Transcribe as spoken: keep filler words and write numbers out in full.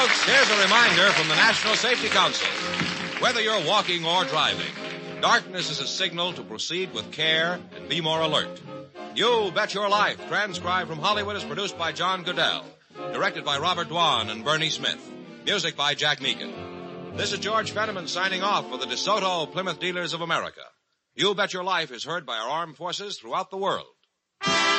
folks, here's a reminder from the National Safety Council. Whether you're walking or driving, darkness is a signal to proceed with care and be more alert. You Bet Your Life, transcribed from Hollywood, is produced by John Goodell. Directed by Robert Dwan and Bernie Smith. Music by Jack Meakin. This is George Fenneman signing off for the DeSoto Plymouth Dealers of America. You Bet Your Life is heard by our armed forces throughout the world.